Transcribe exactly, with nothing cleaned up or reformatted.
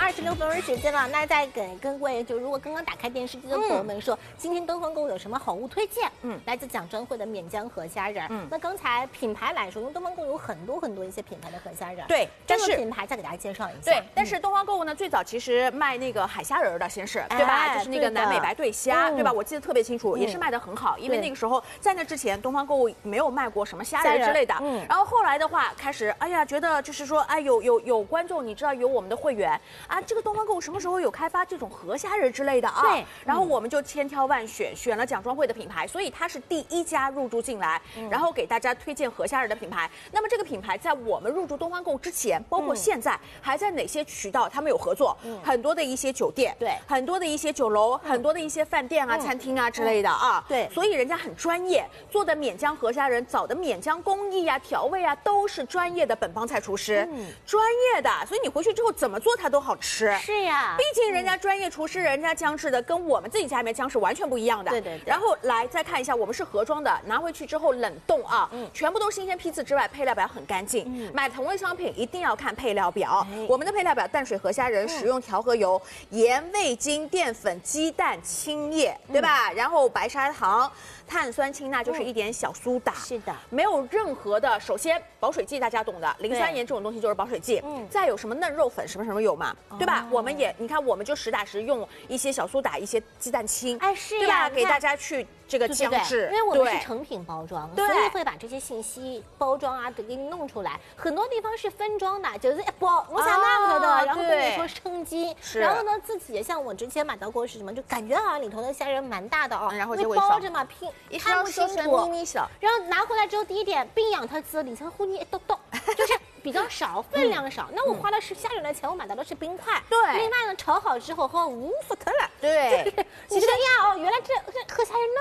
二十六分钟时间了，那再给跟各位，就如果刚刚打开电视机的朋友们说，嗯、今天东方购物有什么好物推荐？嗯，来自蒋专惠的免浆河虾仁。嗯，那刚才品牌来说，因为东方购物有很多很多一些品牌的河虾仁。 对， 这个品牌再给大家介绍一下。 对，但是东方购物呢，最早其实卖那个海虾仁的，先是对吧？哎、就是那个南美白对虾，嗯、对吧？我记得特别清楚，也是卖得很好，因为那个时候在那之前，东方购物没有卖过什么虾仁之类的。嗯，然后后来的话，开始哎呀，觉得就是说，哎，有有有观众，你知道有我们的会员啊，这个东方购物什么时候有开发这种河虾仁之类的啊？对。然后我们就千挑万选，选了蒋专惠的品牌，所以它是第一家入驻进来，嗯、然后给大家推荐河虾仁的品牌。那么这个品牌在我们入驻东方购物之前，包括现在，还在哪些渠道他们有合作？嗯、很多的一些酒店，对，很多的一些酒楼，嗯、很多的一些饭店啊、嗯、餐厅啊之类的啊。对。所以人家很专业，做的免浆河虾仁，找的免浆工艺啊、调味啊，都是专业的本帮菜厨师，嗯、专业的。所以你回去之后怎么做它都好吃。是呀，毕竟人家专业厨师，人家姜制的跟我们自己家里面姜是完全不一样的。对对对。然后来再看一下，我们是盒装的，拿回去之后冷冻啊，嗯、全部都新鲜批次之外，配料表很干净。嗯、买同类商品一定要看配料表。哎、我们的配料表：淡水河虾仁使用调和油、盐、味精、淀粉、鸡蛋、青叶，对吧？嗯、然后白砂糖。碳酸氢钠就是一点小苏打，是的，没有任何的。首先，保水剂大家懂的，磷酸盐这种东西就是保水剂。嗯，再有什么嫩肉粉什么什么有嘛，对吧？我们也，你看，我们就实打实用一些小苏打，一些鸡蛋清，哎，是，对吧？给大家去这个姜制， 因为我们是成品包装，所以会把这些信息、包装啊都给你弄出来。很多地方是分装的，就是哎不，我想那个的，然后跟你说称斤，然后呢自己像我之前买到过是什么，就感觉好像里头的虾仁蛮大的哦，然后就包着嘛拼。看不清楚，咪咪小，然后拿回来之后，第一点，冰养它滋里层糊泥一豆豆，就是比较少，分量少。那我花的是虾仁的钱，我买到的是冰块。对，另外呢，炒好之后，和无福特了。对，你这样哦，原来这这喝虾仁那。